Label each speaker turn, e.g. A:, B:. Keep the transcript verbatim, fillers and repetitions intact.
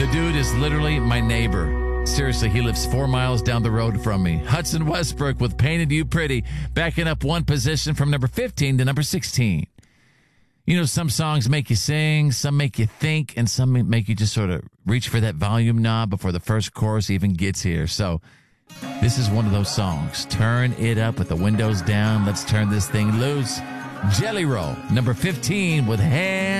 A: The dude is literally my neighbor. Seriously, he lives four miles down the road from me. Hudson Westbrook with Painted You Pretty, backing up one position from number fifteen to number sixteen. You know, some songs make you sing, some make you think, and some make you just sort of reach for that volume knob before the first chorus even gets here. So this is one of those songs. Turn it up with the windows down. Let's turn this thing loose. Jelly Roll, number fifteen with Hands.